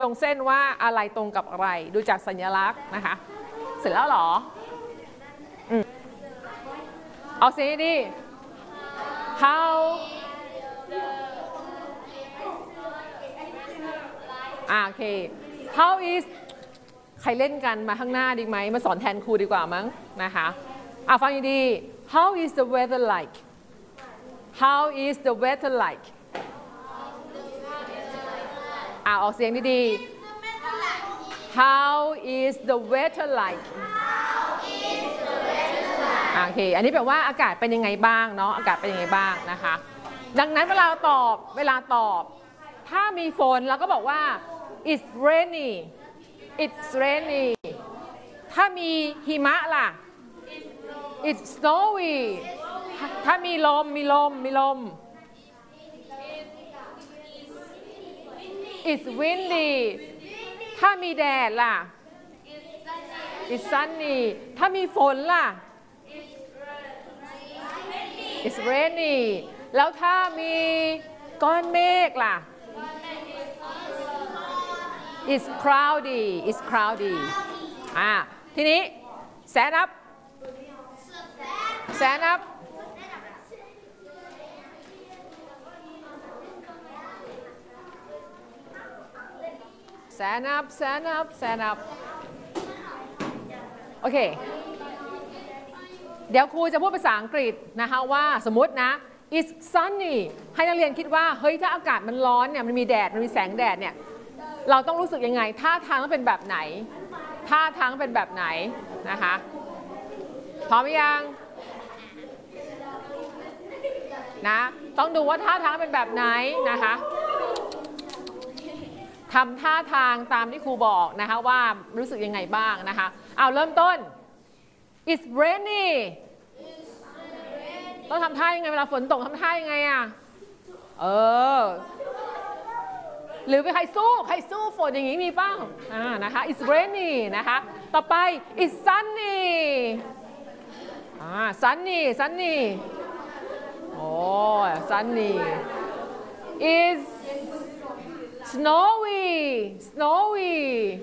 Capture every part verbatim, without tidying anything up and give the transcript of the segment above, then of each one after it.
ตรงเส้นว่าอะไรตรงกับอะไรดูจากสัญลักษณ์นะคะเสร็จแล้วหรออืมเอาสิดิ how อ่าโอเค how is ใครเล่นกันมาข้างหน้าดีไหมมาสอนแทนครูดีกว่ามั้งนะคะอ่าฟังดี how is the weather like how is the weather like อ่าออกเสียงดีๆ how is the weather like โอเคอันนี้แปลว่าอากาศเป็นยังไงบ้างเนาะอากาศเป็นยังไงบ้างนะคะดังนั้นเวลาตอบเวลาตอบถ้ามีฝนเราก็บอกว่า it's rainy it's rainy ถ้ามีหิมะล่ะ it's snowy ถ้ามีลมมีลมมีลม it's windy ถ้ามีแดดล่ะ it's sunny ถ้ามีฝนล่ะ it's rainy แล้วถ้ามีก้อนเมฆล่ะ it's cloudy it's cloudy อ่าทีนี้แสนับแสนับแสนับแสนับแสนับโอเคเดี๋ยวครูจะพูดภาษาอังกฤษนะคะว่าสมมตินะ it's sunny ให้นักเรียนคิดว่าเฮ้ยถ้าอากาศมันร้อนเนี่ยมันมีแดดมันมีแสงแดดเนี่ยเราต้องรู้สึกยังไงท่าทางต้องเป็นแบบไหนท่าทางเป็นแบบไหนนะคะพร้อมยังนะต้องดูว่าท่าทางเป็นแบบไหนนะคะทำท่าทางตามที่ครูบอกนะคะว่ารู้สึกยังไงบ้างนะคะเอาเริ่มต้น it's rainy ต้องทำท่ายังไงเวลาฝนตกทำท่ายังไงอ่ะเออหรือไปใครสู้ใครสู้ฝนอย่างนี้มีเปล่าอ่านะคะ it's rainy นะคะต่อไป it's sunny อ่า sunny sunny โอ้ sunny is snowy snowy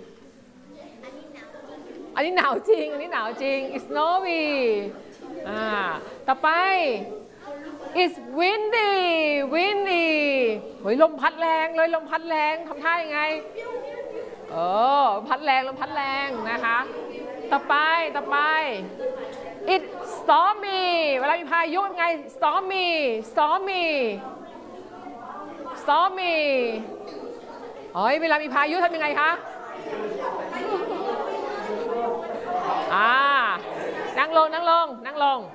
อันนี้หนาวจริงอันนี้หนาวจริง it's snowy อ่าต่อไป it's windy windy เฮ้ยลมพัดแรงเลยลมพัดแรงทำท่ายังไงเออพัดแรงลมพัดแรงนะคะต่อไปต่อไป it's stormy เวลามีพายุเป็นไง stormy stormy stormy เฮ้ยเวลามีพายุทำยังไงคะอ่านั่งลงนั่งลงนั่งลง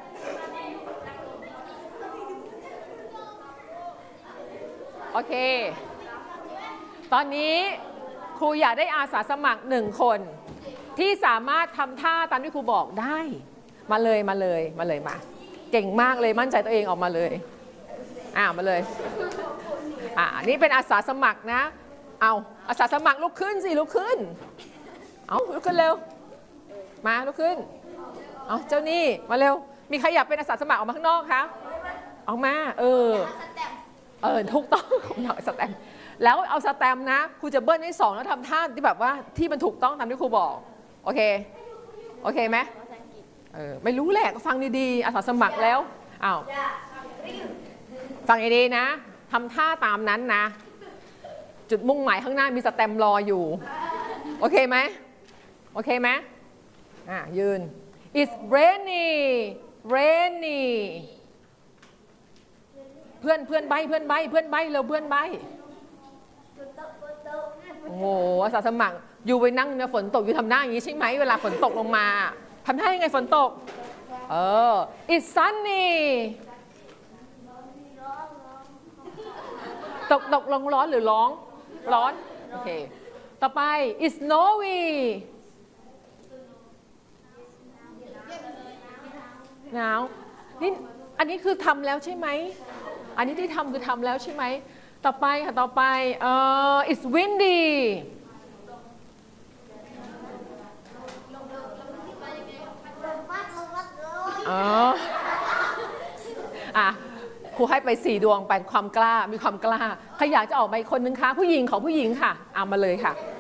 โอเคตอนนี้ครูอยากได้อาสาสมัครหนึ่งคนที่สามารถทำท่าตามที่ครูบอกได้มาเลยมาเลยมาเลยมาเก่งมากเลยมั่นใจตัวเองออกมาเลยอ่ามาเลยอ่านี่เป็นอาสาสมัครนะเอาอาสาสมัครลุกขึ้นสิลุกขึ้นเอาลุกขึ้นเร็วมาลุกขึ้นเอาเจ้านี่มาเร็วมีใครอยากเป็นอาสาสมัครออกมาข้างนอกคะออกมาเออเออถูกต้องผมอยากสแตมป์แล้วเอาสแตมป์นะครูจะเบิ้ลให้สองแล้วทำท่าที่แบบว่าที่มันถูกต้องตามที่ครูบอกโอเคโอเคไหมเออไม่รู้แหละก็ฟังดีๆอาสาสมัครแล้วอ้าวฟังดีๆนะทำท่าตามนั้นนะจุดมุ่งหมายข้างหน้ามีสแตมป์รออยู่โอเคไหมโอเคไหมอ่ะยืน it's rainy rainy เพื่อนเพื่อนใบเพื่อนใบเพื่อนใบเร็วเพื่อนใบโอ้โหอาสาสมัครอยู่ไปนั่งเนี่ยฝนตกอยู่ทำหน้าอย่างนี้ใช่ไหมเวลาฝนตกลงมาทำท่ายังไงฝนตกเออ it's sunny ตกตกลงร้อนหรือร้องร้อนโอเคต่อไป it's snowy หนาวนี่อันนี้คือทำแล้วใช่ไหมอันนี้ที่ทำคือทำแล้วใช่ไหมต่อไปค่ะต่อไปเอ่อ it's windy อ๋ออ่ะครูให้ไปสี่ดวงไปความกล้ามีความกล้าใครอยากจะออกมาอีกคนนึงคะผู้หญิงของผู้หญิงค่ะเอามาเลยค่ะ